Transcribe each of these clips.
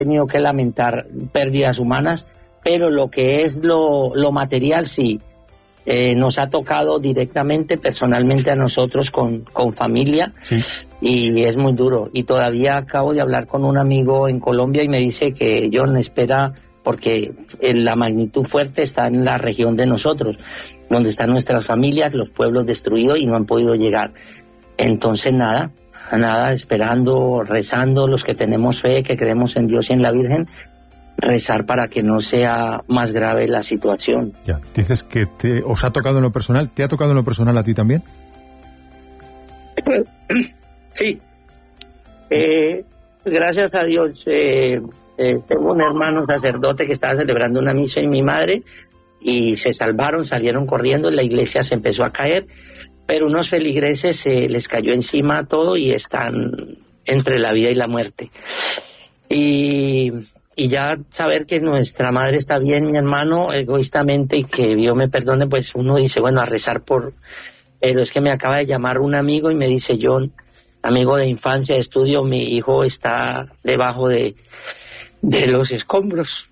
tenido que lamentar pérdidas humanas, pero lo que es lo material sí. Nos ha tocado directamente, personalmente a nosotros con familia, sí. Y es muy duro. Y todavía acabo de hablar con un amigo en Colombia y me dice que John espera, porque la magnitud fuerte está en la región de nosotros, donde están nuestras familias, los pueblos destruidos y no han podido llegar. Entonces nada, esperando, rezando, los que tenemos fe, que creemos en Dios y en la Virgen, rezar para que no sea más grave la situación. Ya, dices que os ha tocado en lo personal. ¿Te ha tocado en lo personal a ti también? Sí. Gracias a Dios, tengo un hermano sacerdote que estaba celebrando una misa y mi madre, y se salvaron, salieron corriendo, la iglesia se empezó a caer, pero unos feligreses les cayó encima todo y están entre la vida y la muerte. Y ya saber que nuestra madre está bien, mi hermano, egoístamente, y que Dios me perdone, pues uno dice, bueno, a rezar por... Pero es que me acaba de llamar un amigo y me dice, John, amigo de infancia, de estudio, mi hijo está debajo de los escombros.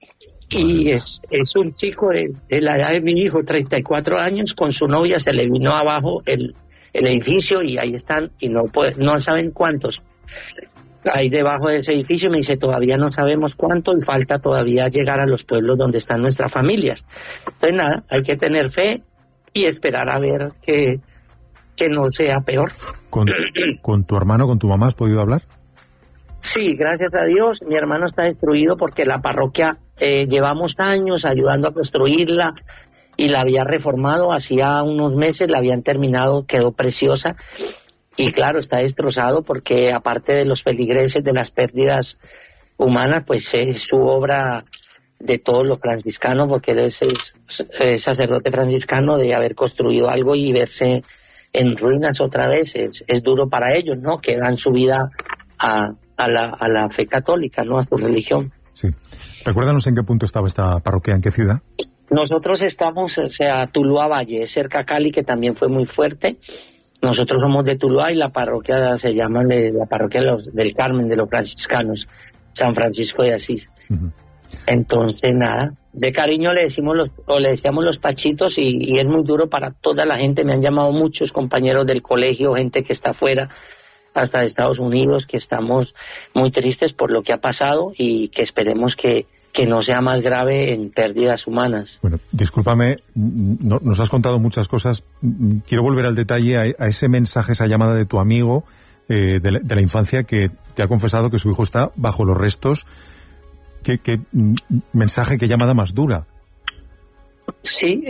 Y es un chico de la edad de mi hijo, 34 años, con su novia, se le vino abajo el edificio y ahí están, y no saben cuántos. Ahí debajo de ese edificio, me dice, todavía no sabemos cuánto y falta todavía llegar a los pueblos donde están nuestras familias. Entonces nada, hay que tener fe y esperar a ver que no sea peor. ¿Con tu hermano, con tu mamá has podido hablar? Sí, gracias a Dios. Mi hermano está destruido porque la parroquia llevamos años ayudando a construirla y la había reformado, hacía unos meses la habían terminado, quedó preciosa. Y claro, está destrozado porque aparte de los feligreses, de las pérdidas humanas, pues es su obra de todos los franciscanos, porque él es sacerdote franciscano, de haber construido algo y verse en ruinas otra vez, es duro para ellos, ¿no? Que dan su vida a la fe católica, ¿no? A su religión. Sí. Recuérdanos en qué punto estaba esta parroquia, en qué ciudad. Nosotros estamos, Tuluá Valle, cerca a Cali, que también fue muy fuerte. Nosotros somos de Tuluá y la parroquia se llama la parroquia del Carmen, de los franciscanos, San Francisco de Asís. Uh-huh. Entonces, nada, de cariño le decíamos los Pachitos y es muy duro para toda la gente. Me han llamado muchos compañeros del colegio, gente que está afuera, hasta de Estados Unidos, que estamos muy tristes por lo que ha pasado y que esperemos que no sea más grave en pérdidas humanas. Bueno, discúlpame, nos has contado muchas cosas. Quiero volver al detalle a ese mensaje, esa llamada de tu amigo de la infancia, que te ha confesado que su hijo está bajo los restos. ¿Qué mensaje, qué llamada más dura? Sí,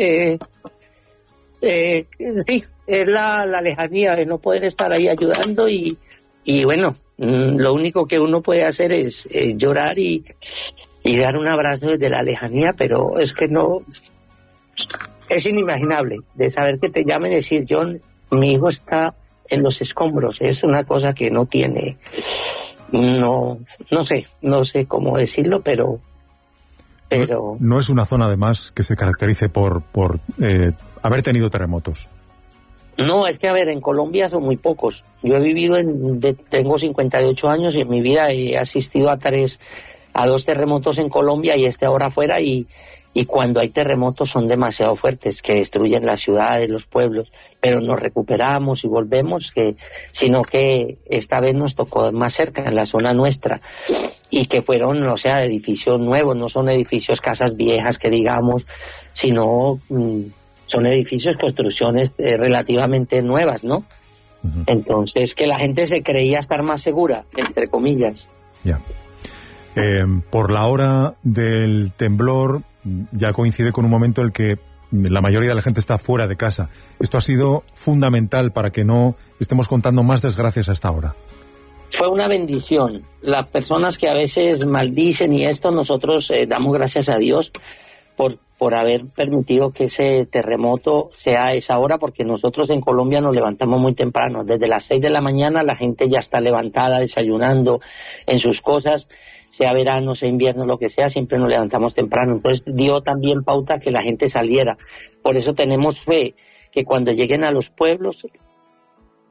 sí, es la lejanía de no poder estar ahí ayudando y bueno, lo único que uno puede hacer es llorar y dar un abrazo desde la lejanía, pero es que no, es inimaginable de saber que te llamen y decir, John, mi hijo está en los escombros. Es una cosa que no tiene, no sé cómo decirlo, pero no es una zona además que se caracterice por haber tenido terremotos. No, es que a ver, en Colombia son muy pocos. Yo he vivido tengo 58 años y en mi vida he asistido a 2 terremotos en Colombia y ahora afuera, y cuando hay terremotos son demasiado fuertes, que destruyen las ciudades, los pueblos, pero nos recuperamos y volvemos, sino que esta vez nos tocó más cerca, en la zona nuestra, y que fueron, o sea, edificios nuevos, no son edificios, casas viejas que digamos, sino son edificios, construcciones relativamente nuevas, ¿no? Uh-huh. Entonces, que la gente se creía estar más segura, entre comillas. Ya. Por la hora del temblor ya coincide con un momento en el que la mayoría de la gente está fuera de casa. Esto ha sido fundamental para que no estemos contando más desgracias hasta ahora. Fue una bendición. Las personas que a veces maldicen y esto, nosotros damos gracias a Dios por haber permitido que ese terremoto sea a esa hora, porque nosotros en Colombia nos levantamos muy temprano. Desde las 6 de la mañana la gente ya está levantada, desayunando en sus cosas, sea verano, sea invierno, lo que sea, siempre nos levantamos temprano. Entonces dio también pauta que la gente saliera. Por eso tenemos fe que cuando lleguen a los pueblos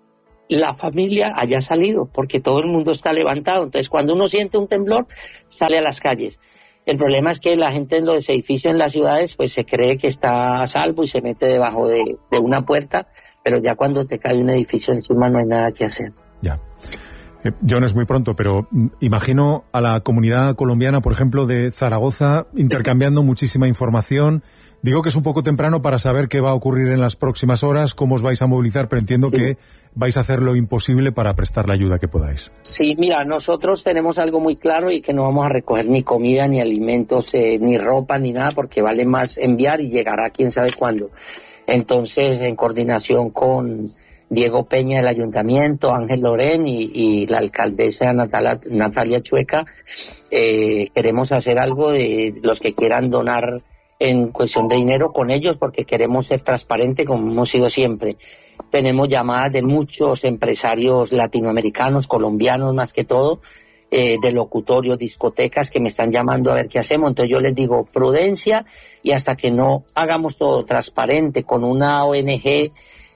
la familia haya salido, porque todo el mundo está levantado. Entonces, cuando uno siente un temblor, sale a las calles. El problema es que la gente en los edificios en las ciudades pues se cree que está a salvo y se mete debajo de una puerta, pero ya cuando te cae un edificio encima no hay nada que hacer. Ya. John, es muy pronto, pero imagino a la comunidad colombiana, por ejemplo, de Zaragoza, intercambiando muchísima información. Digo que es un poco temprano para saber qué va a ocurrir en las próximas horas, cómo os vais a movilizar, pero entiendo que vais a hacer lo imposible para prestar la ayuda que podáis. Sí, mira, nosotros tenemos algo muy claro y que no vamos a recoger ni comida, ni alimentos, ni ropa, ni nada, porque vale más enviar y llegará quién sabe cuándo. Entonces, en coordinación con Diego Peña del Ayuntamiento, Ángel Lorén y la alcaldesa Natalia Chueca, queremos hacer algo de los que quieran donar en cuestión de dinero con ellos, porque queremos ser transparentes como hemos sido siempre. Tenemos llamadas de muchos empresarios latinoamericanos, colombianos más que todo, de locutorios, discotecas que me están llamando a ver qué hacemos. Entonces yo les digo prudencia, y hasta que no hagamos todo transparente con una ONG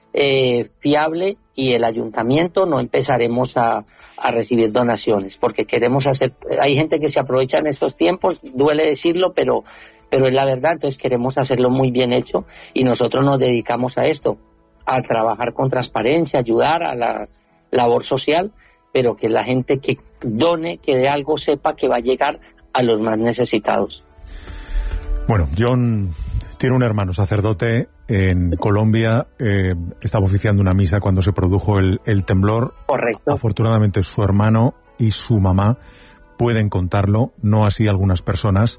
fiable y el ayuntamiento, no empezaremos a recibir donaciones, porque queremos hacer, hay gente que se aprovecha en estos tiempos, duele decirlo, pero es la verdad. Entonces queremos hacerlo muy bien hecho, y nosotros nos dedicamos a esto, a trabajar con transparencia, ayudar a la labor social, pero que la gente que done, que de algo, sepa que va a llegar a los más necesitados. Bueno, John tiene un hermano sacerdote en Colombia, estaba oficiando una misa cuando se produjo el temblor. Correcto. Afortunadamente su hermano y su mamá pueden contarlo, no así algunas personas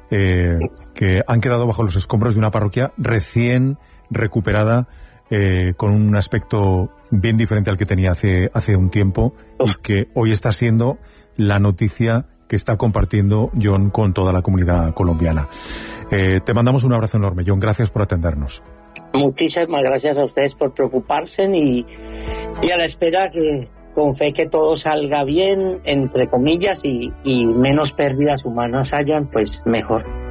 que han quedado bajo los escombros de una parroquia recién recuperada, con un aspecto bien diferente al que tenía hace un tiempo, y que hoy está siendo la noticia que está compartiendo John con toda la comunidad colombiana. Te mandamos un abrazo enorme, John, gracias por atendernos. Muchísimas gracias a ustedes por preocuparse, y a la espera, que con fe que todo salga bien, entre comillas, y menos pérdidas humanas hayan, pues mejor.